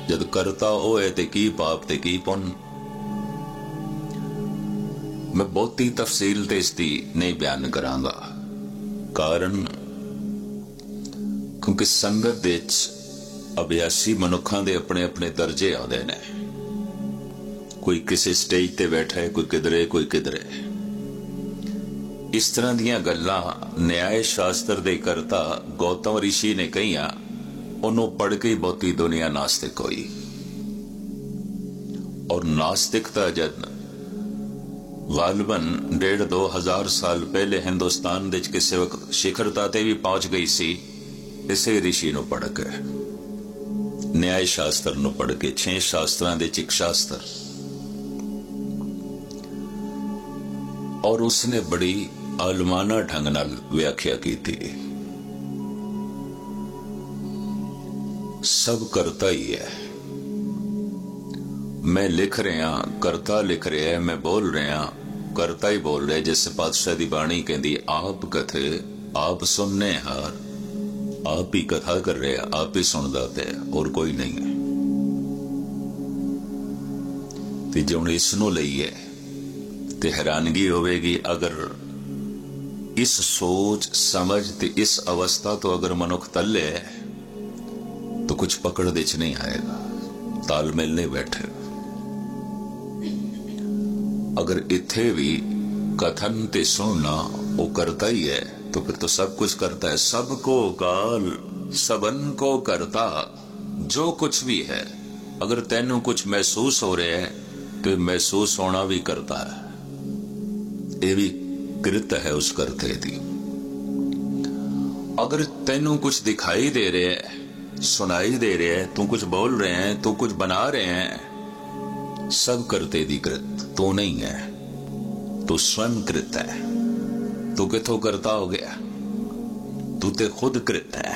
जद करता होए ते की पाप ते की पुन। मैं बहुती तफसील ते इसकी नहीं बयान करांगा, कारण क्योंकि संगत दे अभ्यासी मनुखों के अपने अपने दर्जे आते ने। कोई किसी स्टेज ते बैठा है, कोई किधरे कोई किधरे। इस तरह दियां गल्लां न्याय शास्त्र दे करता गौतम ऋषि ने कहियां, उन्होंने पढ़ के बहुती दुनिया नास्तिक हुई। और नास्तिकता जद गालबन 1,500-2,000 साल पहले हिंदुस्तान दे किसी वक्त शिखरता ते भी पहुंच गई सी, इसे ऋषि नूं पढ़ के, न्याय शास्त्र नूं पढ़ के, 6 शास्त्रां दे एक शास्त्र। और उसने बड़ी आलमाना ढंग नाल व्याख्या की थी। सब करता ही है। मैं लिख रहा, करता लिख रहा है, मैं बोल रहा, करता ही बोल रहा है। जैसे पातशाह दी बाणी कहती, आप कथे आप सुनने हार, आप ही कथा कर रहे, आप ही सुनदा पे, और कोई नहीं है। ते जे हुण इस नूं लईए ते हैरानगी होवेगी, अगर इस सोच समझ ते इस अवस्था तो अगर मनुख तले तो कुछ पकड़ दे च नहीं आएगा, तालमेल नहीं बैठे। अगर इत्थे भी कथन ते सुनना वो करता ही है, तो फिर तो सब कुछ करता है। सबको काल सबन को करता, जो कुछ भी है। अगर तेनू कुछ महसूस हो रहा है तो महसूस होना भी करता है, ये भी कृत है उस करते दी। अगर तेनू कुछ दिखाई दे रहे है, सुनाई दे रहे है, तू कुछ बोल रहे हैं, तू कुछ बना रहे हैं, सब करते दी कृत तू नहीं है, तू स्वयं कृत है। तू किथों करता हो गया? तू ते खुद कृत है।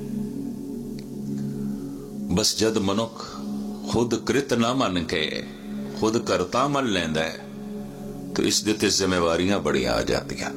बस जद मनुख खुद कृत ना मन के खुद करता मन लेंदा है, तो इस दिते जिम्मेवारियां बड़ी आ जातियां।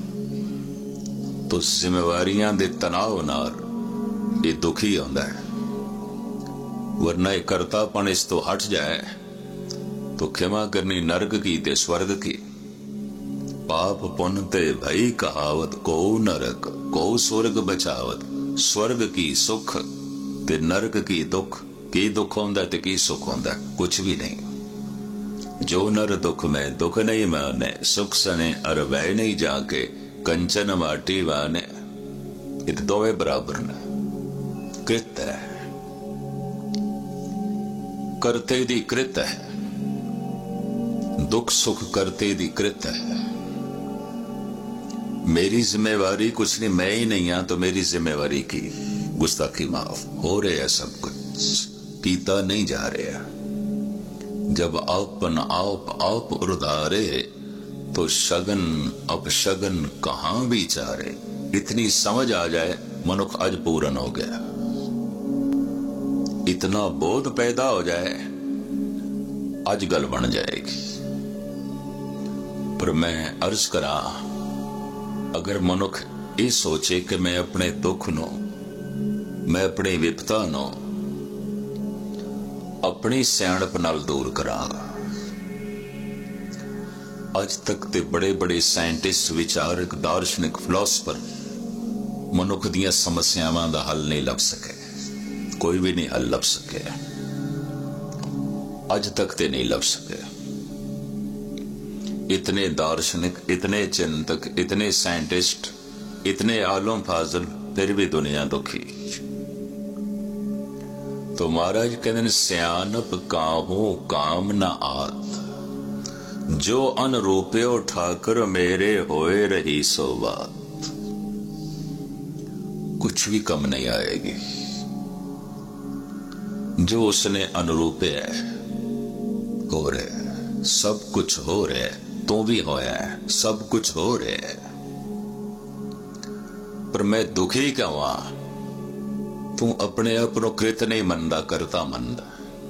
तो जिम्मेवारियां दे तनाव नाल ये दुखी होंदा है। वरना ये करतापन इस तो हट जाए तो क्षमा करनी नरक की ते स्वर्ग की। पाप पुन ते भई कहावत, को नरक को स्वर्ग बचावत। स्वर्ग की सुख ते नरक की दुख। की दुख होंदा ते की सुख होंदा? कुछ भी नहीं। जो नर दुख में दुख नहीं माने, सुख सने अर वह नहीं जाके, कंचन माटी वाने। ये दोवे बराबर ने। कृत है, करते दी कृत है। दुख सुख करते दी कृत है। मेरी जिम्मेवारी कुछ नहीं, मैं ही नहीं हाँ तो मेरी जिम्मेवारी की गुस्ताखी माफ हो रहे है। सब कुछ पीता नहीं जा रहा। जब आपन आप उर्धारे तो शगन अपशगन कहां भी चारे। इतनी समझ आ जाए मनुख आज पूर्ण हो गया। इतना बोध पैदा हो जाए आज गल बन जाएगी। पर मैं अर्ज करा, अगर मनुख ये सोचे कि मैं अपने दुख नो, मैं अपनी विपता नो अपनी सियाणप नाल दूर करांगा। अज तक ते बड़े बड़े साइंटिस्ट, विचारक, दार्शनिक, फिलोसफर मनुख दियां समस्यावां दा हल नहीं लभ सके। कोई भी नहीं हल लभ सके। अज तक ते नहीं लभ सके। इतने दार्शनिक, इतने चिंतक, इतने साइंटिस्ट, इतने आलम फाजल, फिर भी दुनिया दुखी। तो महाराज कहते हैं, सियानप काहू काम न आत, जो अनरूप्यो ठाकर मेरे होए रही सो बात। कुछ भी कम नहीं आएगी। जो उसने अनुरूपे है हो रहे, सब कुछ हो रहे, तू भी होया है, सब कुछ हो रहे। पर मैं दुखी क्यों आ? तू अपने आप को कृत नहीं मनदा, करता मनदा।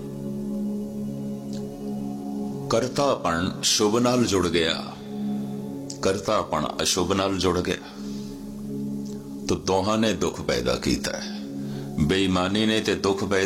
करतापन शुभ नाल जुड़ गया, करतापन अशुभ नाल जुड़ गया, तो दोहां ने दुख पैदा किया है। बेईमानी ने ते दुख पैदा